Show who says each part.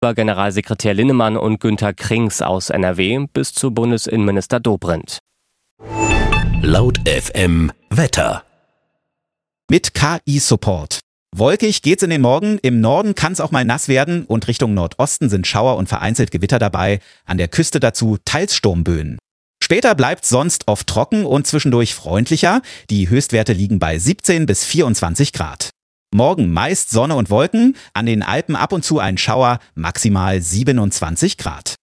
Speaker 1: Über Generalsekretär Linnemann und Günther Krings aus NRW bis zu Bundesinnenminister Dobrindt.
Speaker 2: Laut FM Wetter.
Speaker 3: Mit KI-Support. Wolkig geht's in den Morgen, im Norden kann's auch mal nass werden und Richtung Nordosten sind Schauer und vereinzelt Gewitter dabei, an der Küste dazu teils Sturmböen. Später bleibt's sonst oft trocken und zwischendurch freundlicher, die Höchstwerte liegen bei 17 bis 24 Grad. Morgen meist Sonne und Wolken, an den Alpen ab und zu ein Schauer, maximal 27 Grad.